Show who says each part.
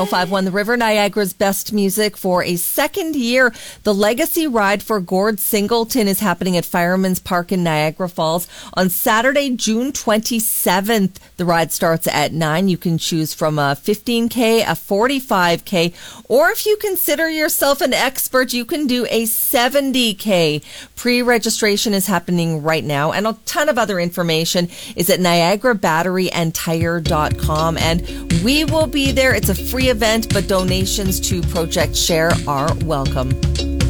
Speaker 1: 1051 The River, Niagara's best music for a second year. The Legacy Ride for Gord Singleton is happening at Fireman's Park in Niagara Falls on Saturday, June 27th. The ride starts at 9. You can choose from a 15K, a 45K, or if you consider yourself an expert, you can do a 70K. Pre-registration is happening right now, and a ton of other information is at NiagaraBatteryandTire.com, and we will be there. It's a free event, but donations to Project Share are welcome.